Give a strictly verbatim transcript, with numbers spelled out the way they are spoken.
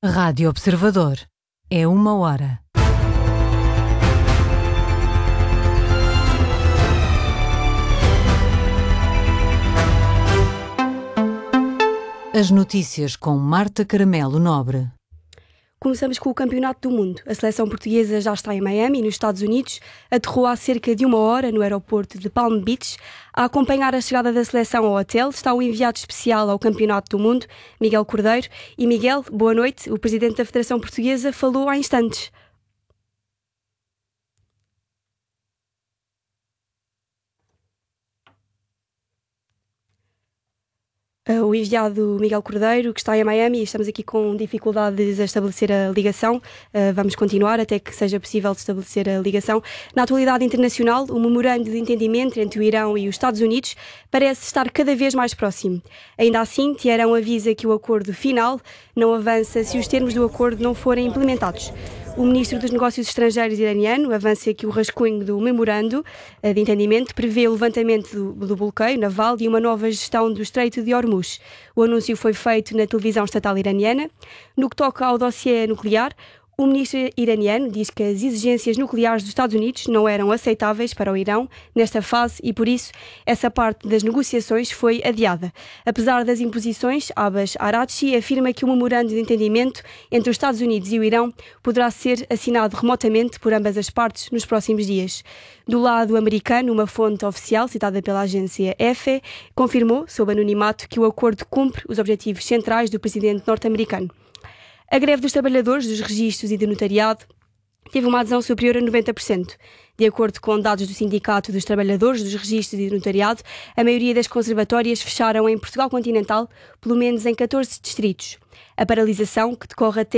Rádio Observador. É uma hora. As notícias com Marta Caramelo Nobre. Começamos com o Campeonato do Mundo. A seleção portuguesa já está em Miami, nos Estados Unidos. Aterrou há cerca de uma hora no aeroporto de Palm Beach. A acompanhar a chegada da seleção ao hotel está o enviado especial ao Campeonato do Mundo, Miguel Cordeiro. E Miguel, boa noite. O presidente da Federação Portuguesa falou há instantes. Uh, o enviado Miguel Cordeiro, que está em Miami, e estamos aqui com dificuldades a estabelecer a ligação. Uh, vamos continuar até que seja possível estabelecer a ligação. Na atualidade internacional, o memorando de entendimento entre o Irão e os Estados Unidos parece estar cada vez mais próximo. Ainda assim, Teherão avisa que o acordo final não avança se os termos do acordo não forem implementados. O ministro dos Negócios Estrangeiros iraniano avança que o rascunho do memorando de entendimento prevê o levantamento do, do bloqueio naval e uma nova gestão do Estreito de Hormuz. O anúncio foi feito na televisão estatal iraniana. No que toca ao dossiê nuclear, o ministro iraniano diz que as exigências nucleares dos Estados Unidos não eram aceitáveis para o Irão nesta fase e, por isso, essa parte das negociações foi adiada. Apesar das imposições, Abbas Araghchi afirma que o memorando de entendimento entre os Estados Unidos e o Irão poderá ser assinado remotamente por ambas as partes nos próximos dias. Do lado americano, uma fonte oficial, citada pela agência E F E, confirmou, sob anonimato, que o acordo cumpre os objetivos centrais do presidente norte-americano. A greve dos trabalhadores dos registros e do notariado teve uma adesão superior a noventa por cento. De acordo com dados do Sindicato dos Trabalhadores dos Registros e do Notariado, a maioria das conservatórias fecharam em Portugal continental, pelo menos em catorze distritos. A paralisação, que decorre até